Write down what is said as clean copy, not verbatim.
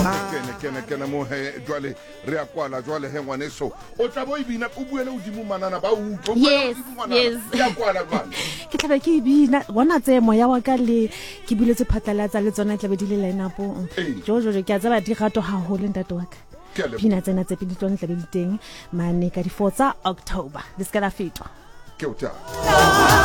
Kena mo he jwale re a kwala jwale he ngwaneso o tla bo ibina o buele o dimo manana ba utlwa Yes. ya kwala jwale Ke tla be ke bina bona tse moya wa ka le ke buletse phatlalatsa le tsona tla be di le line up jojo ke a tsaba di gato ha ho le ntate wa ka pina tsena tse pedi tsona tla be di teng mane ka di 4 tsa October le ska la fetwa ke o tla